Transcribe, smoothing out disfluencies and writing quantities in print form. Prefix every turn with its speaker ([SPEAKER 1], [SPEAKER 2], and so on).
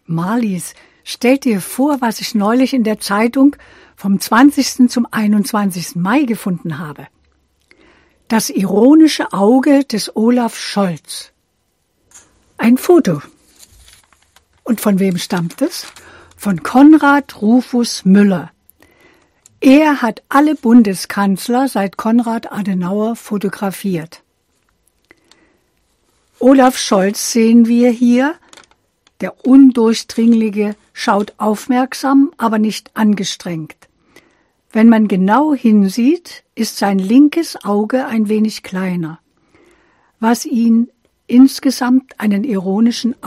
[SPEAKER 1] Marlies, stell dir vor, was ich neulich in der Zeitung vom 20. zum 21. Mai gefunden habe. Das ironische Auge des Olaf Scholz. Ein Foto. Und von wem stammt es? Von Konrad Rufus Müller. Er hat alle Bundeskanzler seit Konrad Adenauer fotografiert. Olaf Scholz sehen wir hier. Der Undurchdringliche schaut aufmerksam, aber nicht angestrengt. Wenn man genau hinsieht, ist sein linkes Auge ein wenig kleiner, was ihn insgesamt einen ironischen